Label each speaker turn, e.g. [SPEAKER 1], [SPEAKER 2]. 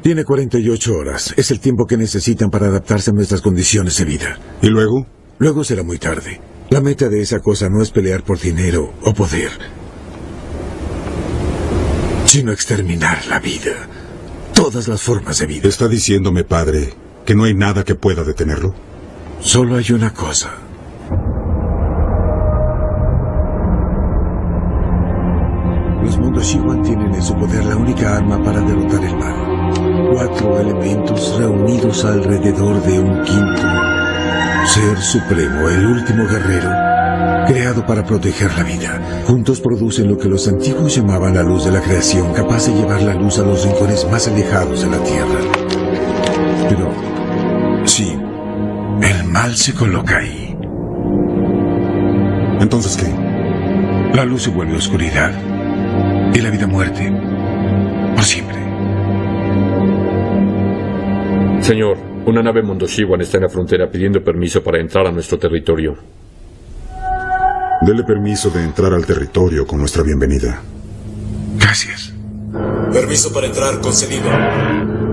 [SPEAKER 1] Tiene 48 horas. Es el tiempo que necesitan para adaptarse a nuestras condiciones de vida.
[SPEAKER 2] ¿Y luego?
[SPEAKER 1] Luego será muy tarde. La meta de esa cosa no es pelear por dinero o poder, sino exterminar la vida. Todas las formas de vida.
[SPEAKER 2] ¿Está diciéndome, padre, que no hay nada que pueda detenerlo?
[SPEAKER 1] Solo hay una cosa. Los Mondoshiwan tienen en su poder la única arma para derrotar el mal. 4 elementos reunidos alrededor de un quinto ser supremo, el último guerrero, creado para proteger la vida. Juntos producen lo que los antiguos llamaban la luz de la creación, capaz de llevar la luz a los rincones más alejados de la Tierra. Pero, sí, el mal se coloca ahí.
[SPEAKER 2] ¿Entonces qué?
[SPEAKER 1] La luz se vuelve oscuridad y la vida muerte. Por siempre.
[SPEAKER 3] Señor, una nave Mondoshiwan está en la frontera pidiendo permiso para entrar a nuestro territorio.
[SPEAKER 2] Dele permiso de entrar al territorio con nuestra bienvenida.
[SPEAKER 1] Gracias.
[SPEAKER 4] Permiso para entrar concedido.